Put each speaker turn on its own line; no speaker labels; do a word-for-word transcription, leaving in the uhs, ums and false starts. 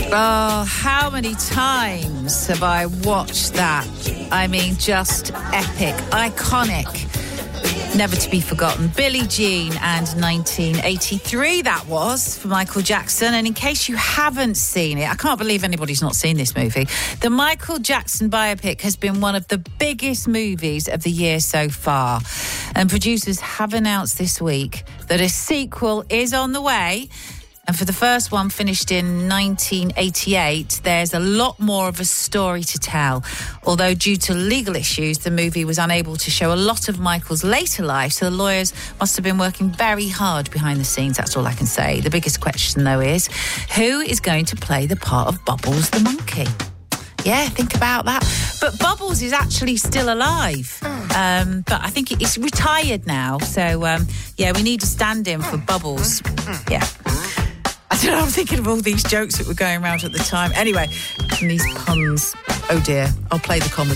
Oh, how many times have I watched that? I mean, just epic, iconic, never to be forgotten. Billie Jean and nineteen eighty-three, that was, for Michael Jackson. And in case you haven't seen it, I can't believe anybody's not seen this movie. The Michael Jackson biopic has been one of the biggest movies of the year so far. And producers have announced this week that a sequel is on the way. And for the first one, finished in nineteen eighty-eight, there's a lot more of a story to tell. Although due to legal issues, the movie was unable to show a lot of Michael's later life, so the lawyers must have been working very hard behind the scenes, that's all I can say. The biggest question, though, is who is going to play the part of Bubbles the monkey? Yeah, think about that. But Bubbles is actually still alive. Um, but I think it's retired now. So, um, yeah, we need a stand-in for Bubbles. Yeah. I don't know, I'm thinking of all these jokes that were going around at the time. Anyway, and these puns. Oh dear, I'll play the comedy.